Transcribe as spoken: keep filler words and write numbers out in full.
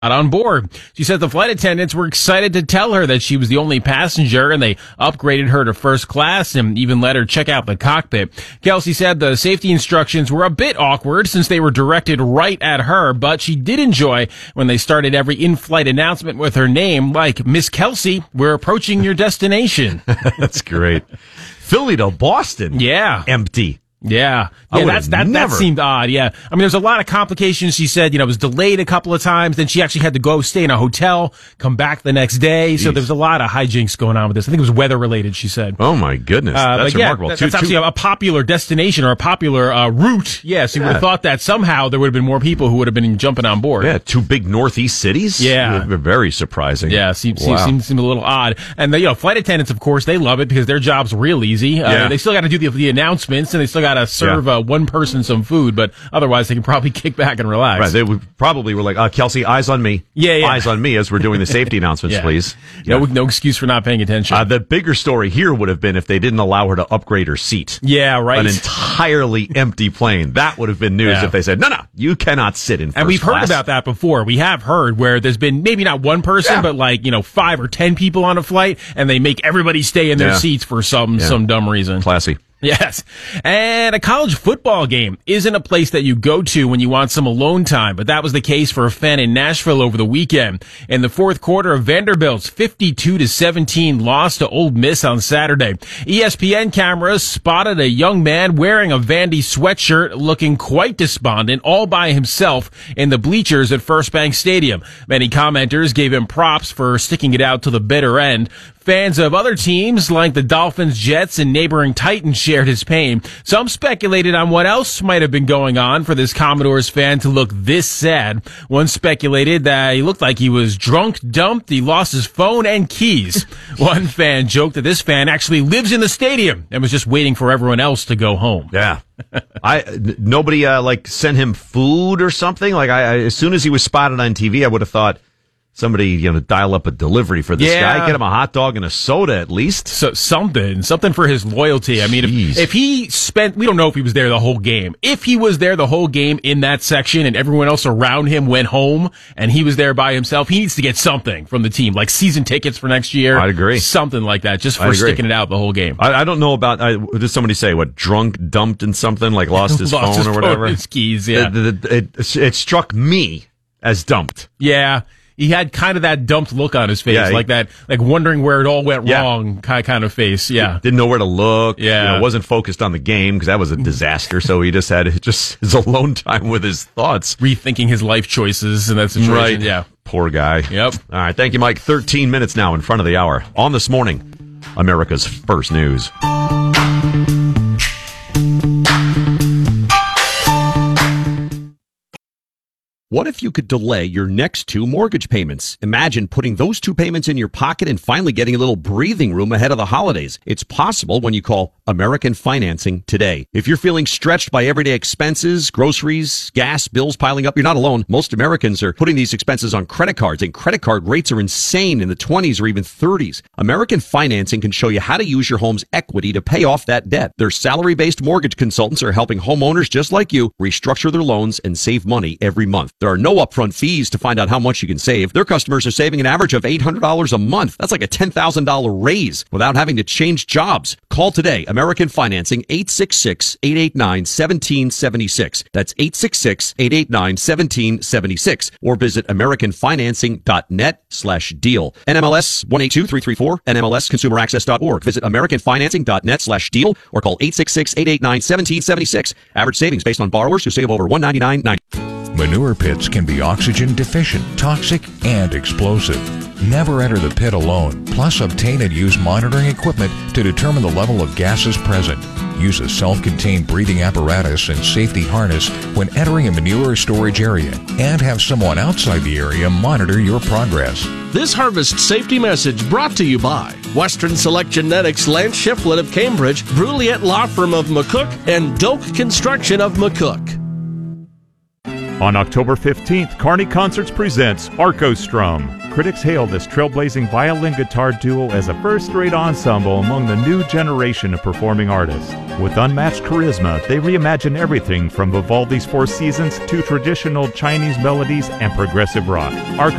on board. She said the flight attendants were excited to tell her that she was the only passenger, and they upgraded her to first class and even let her check out the cockpit. Kelsey said the safety instructions were a bit awkward since they were directed right at her, but she did enjoy when they started every in-flight announcement with her name, like, Miss Kelsey, we're approaching your destination. That's great. Philly to Boston. Yeah. Empty. Yeah, yeah, that's that. Never. That seemed odd. Yeah, I mean, there's a lot of complications. She said, you know, it was delayed a couple of times. Then she actually had to go stay in a hotel, come back the next day. Jeez. So there was a lot of hijinks going on with this. I think it was weather related. She said. Oh my goodness, uh, that's but yeah, remarkable. That's two, actually two. a popular destination or a popular uh, route. Yeah, so you yeah. would have thought that somehow there would have been more people who would have been jumping on board. Yeah, two big northeast cities. Yeah, very surprising. Yeah, seems wow. seems, seems a little odd. And the, you know, flight attendants, of course, they love it because their job's real easy. Uh, yeah. They still got to do the, the announcements and they still got to serve. Yeah. Uh, one person some food, but otherwise they can probably kick back and relax. Right, they would probably were like, uh, Kelsey, eyes on me. Yeah, yeah. Eyes on me as we're doing the safety announcements, yeah. please. No, yeah. no excuse for not paying attention. Uh, the bigger story here would have been if they didn't allow her to upgrade her seat. Yeah, right. An entirely empty plane. That would have been news yeah. if they said, no, no, you cannot sit in first And we've class. heard about that before. We have heard where there's been maybe not one person, yeah. but like, you know, five or ten people on a flight, and they make everybody stay in their yeah. seats for some, yeah. some dumb reason. Classy. Yes. And a college football game isn't a place that you go to when you want some alone time, but that was the case for a fan in Nashville over the weekend. In the fourth quarter of Vanderbilt's fifty-two to seventeen loss to Ole Miss on Saturday, E S P N cameras spotted a young man wearing a Vandy sweatshirt looking quite despondent all by himself in the bleachers at First Bank Stadium. Many commenters gave him props for sticking it out to the bitter end. Fans of other teams like the Dolphins, Jets, and neighboring Titans shared his pain. Some speculated on what else might have been going on for this Commodores fan to look this sad. One speculated that he looked like he was drunk, dumped, he lost his phone and keys. One fan joked that this fan actually lives in the stadium and was just waiting for everyone else to go home. Yeah. I nobody uh, like sent him food or something. Like I, I, as soon as he was spotted on T V, I would have thought, somebody, you know, dial up a delivery for this yeah. guy. Get him a hot dog and a soda at least. So something, something for his loyalty. I mean, if, if he spent, we don't know if he was there the whole game. If he was there the whole game in that section and everyone else around him went home and he was there by himself, he needs to get something from the team, like season tickets for next year. I'd agree. Something like that, just for sticking it out the whole game. I, I don't know about, I, did somebody say, what, drunk, dumped in something, like lost his lost phone his or phone, whatever? His keys, yeah. It, it, it, it struck me as dumped. Yeah. He had kind of that dumped look on his face, yeah, he, like that, like wondering where it all went yeah. wrong kind of face. Yeah. Didn't know where to look. Yeah. You know, wasn't focused on the game because that was a disaster. So he just had just his alone time with his thoughts. Rethinking his life choices in that situation. Right. Yeah. Poor guy. Yep. All right. Thank you, Mike. thirteen minutes now in front of the hour. On This Morning, America's First News. What if you could delay your next two mortgage payments? Imagine putting those two payments in your pocket and finally getting a little breathing room ahead of the holidays. It's possible when you call American Financing today. If you're feeling stretched by everyday expenses, groceries, gas, bills piling up, you're not alone. Most Americans are putting these expenses on credit cards, and credit card rates are insane in the twenties or even thirties. American Financing can show you how to use your home's equity to pay off that debt. Their salary-based mortgage consultants are helping homeowners just like you restructure their loans and save money every month. There are no upfront fees to find out how much you can save. Their customers are saving an average of eight hundred dollars a month. That's like a ten thousand dollars raise without having to change jobs. Call today. American Financing, eight six six, eight eight nine, one seven seven six. That's eight six six, eight eight nine, one seven seven six. Or visit americanfinancing.net slash deal. N M L S one eight two three three four, N M L S consumer access dot org. Visit americanfinancing.net slash deal or call eight six six, eight eight nine, one seven seven six. Average savings based on borrowers who save over one hundred ninety-nine dollars and ninety cents. Manure pits can be oxygen deficient, toxic, and explosive. Never enter the pit alone. Plus, obtain and use monitoring equipment to determine the level of gases present. Use a self-contained breathing apparatus and safety harness when entering a manure storage area, and have someone outside the area monitor your progress. This harvest safety message brought to you by Western Select Genetics, Lance Shiflett of Cambridge, Bruliette Law Firm of McCook, and Doak Construction of McCook. On October fifteenth, Kearney Concerts presents Arco Strum. Critics hail this trailblazing violin-guitar duo as a first-rate ensemble among the new generation of performing artists. With unmatched charisma, they reimagine everything from Vivaldi's Four Seasons to traditional Chinese melodies and progressive rock. Arco